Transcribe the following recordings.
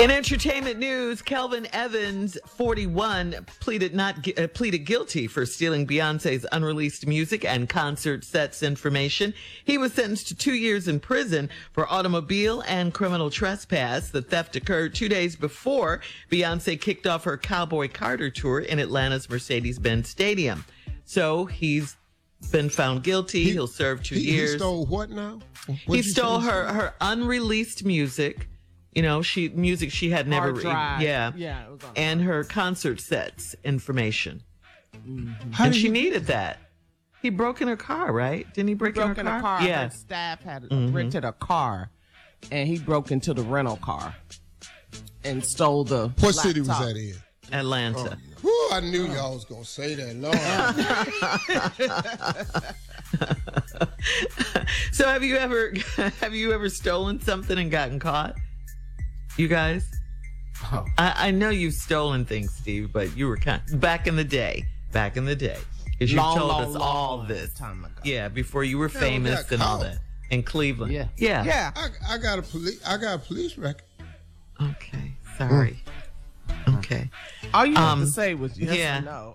In entertainment news, Kelvin Evans, 41, pleaded guilty for stealing Beyonce's unreleased music and concert sets information. He was sentenced to 2 years in prison for automobile and criminal trespass. The theft occurred 2 days before Beyonce kicked off her Cowboy Carter tour in Atlanta's Mercedes-Benz Stadium. So he's been found guilty. He'll serve 2 years. He stole what now? He stole her unreleased music. You know, music she had never, it was and her concert sets information. Mm-hmm. And she needed that. He broke in her car, right? Didn't he break in her car? Yeah. Staff had rented a car, and he broke into the rental car and stole the What city was that in? Atlanta. Oh, I knew y'all was going to say that. Lord. So have you ever stolen something and gotten caught? You guys? Oh. I know you've stolen things, Steve, but you were back in the day. Because you told us all this time ago. Yeah, before you were famous and all that in Cleveland. Yeah. I got a police record. Okay, sorry. Okay. All you have to say was yes or no.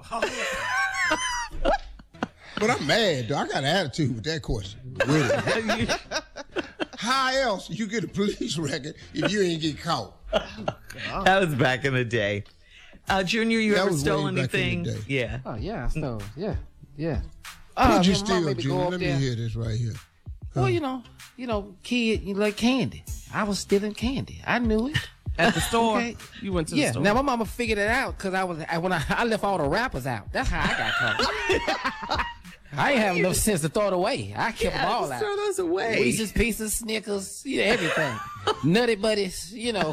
But I'm mad, though. I got an attitude with that question. Really. How else you get a police record if you ain't get caught? That was back in the day. Junior, you ever stole anything? Yeah. Oh, yeah, I stole. Yeah. What'd you steal, Junior? Let me hear this right here. Well, you know, kid, you like candy. I was stealing candy. I knew it. At the store? Okay. You went to the store? Now, my mama figured it out because I left all the wrappers out. That's how I got caught. I ain't have enough sense to throw it away. I kept them all out. Throw those away. Reese's Pieces, Snickers, everything. Nutty Buddies,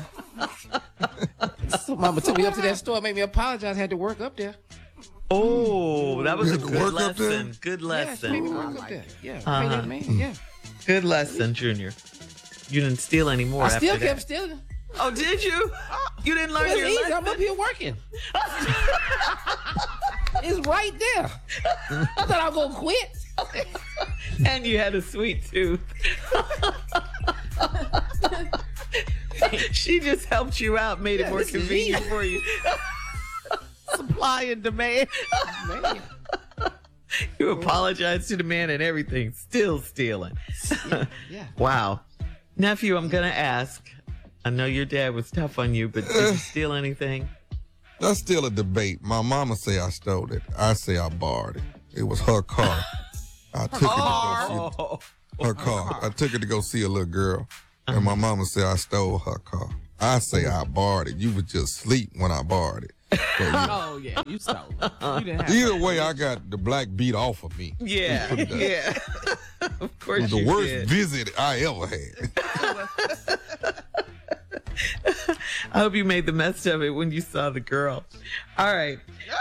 So mama took me up to that store, made me apologize, had to work up there. Oh, that was a good work up there? lesson. Good Yeah, she made me lesson. work up there. Yeah, pay that man, yeah. Good lesson, Junior. You didn't steal any more I after still that. kept stealing. Oh, did you? You didn't learn It's your easy. lesson? I'm up here working. It's right there. I thought I was gonna quit. And you had a sweet tooth. She just helped you out, made it more this is convenient easy. for you. Supply and demand. Man. You apologized to the man and everything, still stealing. Yeah. Wow. Nephew, I'm going to ask. I know your dad was tough on you, but did you steal anything? That's still a debate. My mama say I stole it. I say I borrowed it. It was her car. I took it to go see her car. I took it to go see a little girl, and my mama said I stole her car. I say I borrowed it. You was just asleep when I borrowed it. So, Oh, yeah. You stole it. You didn't have either way, I got the black beat off of me. Yeah, Put it down. yeah. Of It course was you the worst did. visit I ever had. I hope you made the best of it when you saw the girl. All right.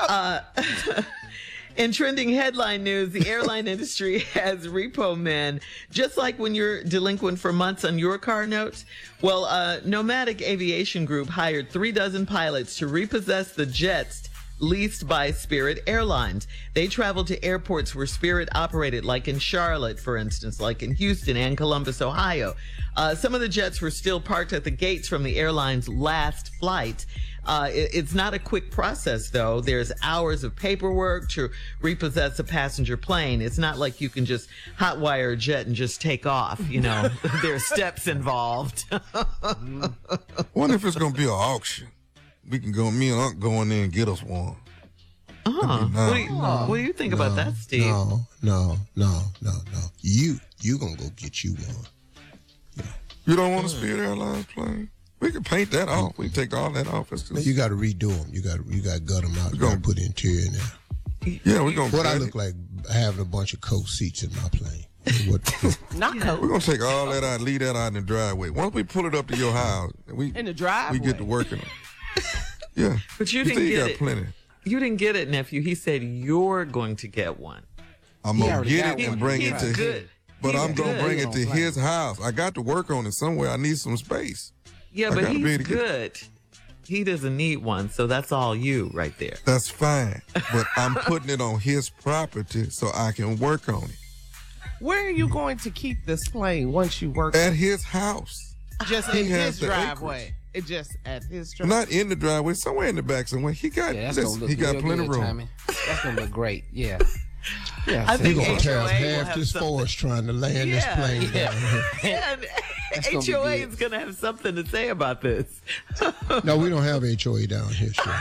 In trending headline news, the airline industry has repo men, just like when you're delinquent for months on your car notes. Well, Nomadic Aviation Group hired 36 pilots to repossess the jets leased by Spirit Airlines. They traveled to airports where Spirit operated, like in Charlotte, for instance, like in Houston and Columbus, Ohio. Some of the jets were still parked at the gates from the airline's last flight. It's not a quick process, though. There's hours of paperwork to repossess a passenger plane. It's not like you can just hotwire a jet and just take off. There are steps involved. Wonder if it's gonna be an auction. We can go. Me and Unc go in there and get us one. What do you think about that, Steve? No. You gonna go get you one. You don't want a Spirit Airlines plane? We can paint that off. We can take all that off. It's just, You got to redo them. You got to gut them out. You got to put interior in there. yeah, we're gonna. What I look like having a bunch of coach seats in my plane. Not coat. We're gonna take all that out, leave that out in the driveway. Once we pull it up to your house, In the driveway. we get to working on it. Yeah, But you still didn't get got it. plenty. You didn't get it, nephew. He said you're going to get one. I'm He gonna already get got it and one. bring He's it to good. But He's I'm gonna good. bring it to his house. I got to work on it somewhere. I need some space. Yeah, I but gotta be he's able to get- good. He doesn't need one, so that's all you right there. That's fine. But I'm putting it on his property so I can work on it. Where are you going to keep this plane once you work At his house. just He in has his the driveway? It just at his truck. Not in the driveway, somewhere in the back somewhere. He got Yeah, that's gonna look he got real plenty of good, room. Tommy. That's gonna look great. Yeah. Yeah. I They're think going to tear HOA us will half have this something. forest trying to land this plane down here. And gonna be HOA good. is going to have something to say about this. No, we don't have HOA down here, sure.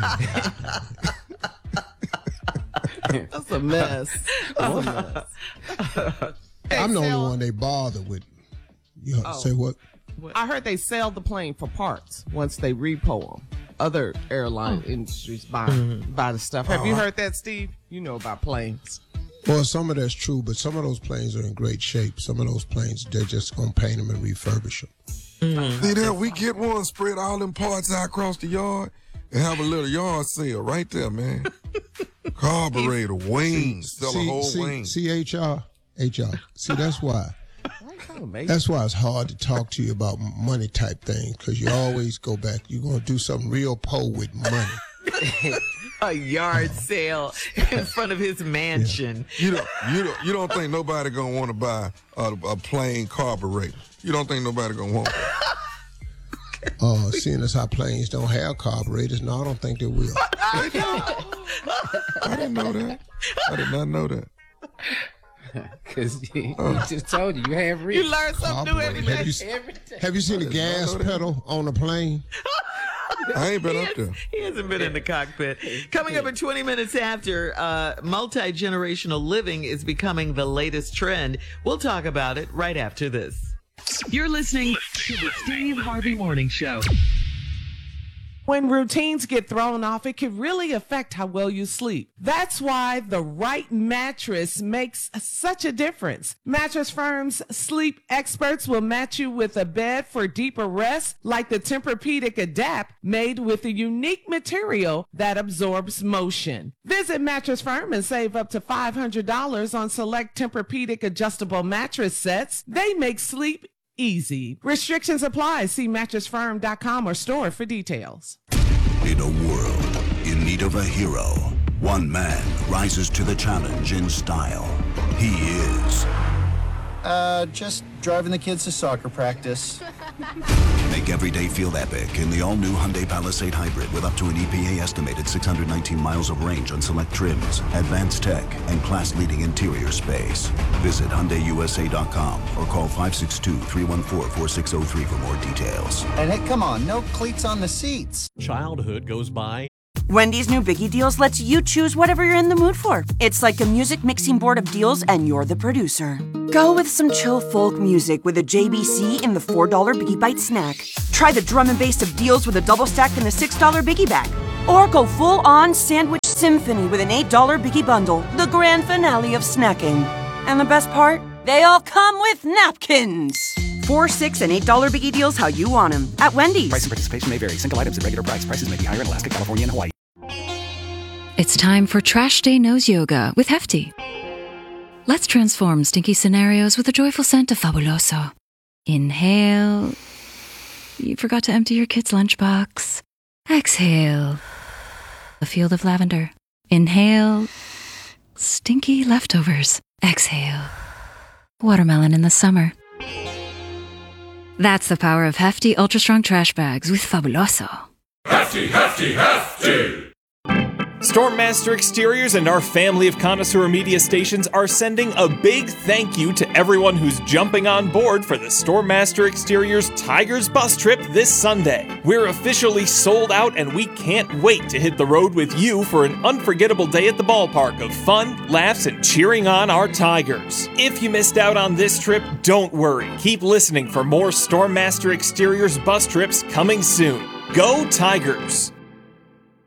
That's a mess. That's a mess. I'm the only one they bother with. You know, say what? I heard they sell the plane for parts once they repo them. Other airline industries buy the stuff. Have you heard that, Steve? You know about planes. Well, some of that's true, but some of those planes are in great shape. Some of those planes, they're just going to paint them and refurbish them. See there, we get one, spread all them parts out across the yard, and have a little yard sale right there, man. Carburetor, wings, sell a whole wing. HR. See, that's why. That's why it's hard to talk to you about money type things, because you always go back. You're going to do something real poor with money. A yard sale in front of his mansion. You don't think nobody gonna want to buy a plain carburetor? You don't think nobody gonna want that? Seeing as how planes don't have carburetors, no, I don't think they will. I didn't know that. I did not know that. Because he just told you have real. You learn something new every day. Have you seen the gas pedal on the plane? I ain't been up there. He hasn't been in the cockpit. Coming up in 20 minutes after, multi-generational living is becoming the latest trend. We'll talk about it right after this. You're listening to the Steve Harvey Morning Show. When routines get thrown off, it can really affect how well you sleep. That's why the right mattress makes such a difference. Mattress Firm's sleep experts will match you with a bed for deeper rest, like the Tempur-Pedic Adapt, made with a unique material that absorbs motion. Visit Mattress Firm and save up to $500 on select Tempur-Pedic adjustable mattress sets. They make sleep easy. Restrictions apply. See mattressfirm.com or store for details. In a world in need of a hero, one man rises to the challenge in style. He is... just driving the kids to soccer practice. Make every day feel epic in the all-new Hyundai Palisade Hybrid with up to an EPA-estimated 619 miles of range on select trims, advanced tech, and class-leading interior space. Visit HyundaiUSA.com or call 562-314-4603 for more details. And hey, come on, no cleats on the seats. Childhood goes by. Wendy's new Biggie Deals lets you choose whatever you're in the mood for. It's like a music mixing board of deals, and you're the producer. Go with some chill folk music with a JBC in the $4 Biggie Bite snack. Try the drum and bass of deals with a double stack in the $6 Biggie Bag. Or go full-on sandwich symphony with an $8 Biggie Bundle, the grand finale of snacking. And the best part? They all come with napkins. $4, $6, and $8 Biggie Deals how you want them at Wendy's. Price and participation may vary. Single items at regular price. Prices may be higher in Alaska, California, and Hawaii. It's time for Trash Day Nose Yoga with Hefty. Let's transform stinky scenarios with the joyful scent of Fabuloso. Inhale. You forgot to empty your kid's lunchbox. Exhale. A field of lavender. Inhale. Stinky leftovers. Exhale. Watermelon in the summer. That's the power of Hefty Ultra Strong Trash Bags with Fabuloso. Hefty, hefty, hefty! Stormmaster Exteriors and our family of connoisseur media stations are sending a big thank you to everyone who's jumping on board for the Stormmaster Exteriors Tigers bus trip this Sunday. We're officially sold out and we can't wait to hit the road with you for an unforgettable day at the ballpark of fun, laughs, and cheering on our Tigers. If you missed out on this trip, don't worry. Keep listening for more Stormmaster Exteriors bus trips coming soon. Go Tigers!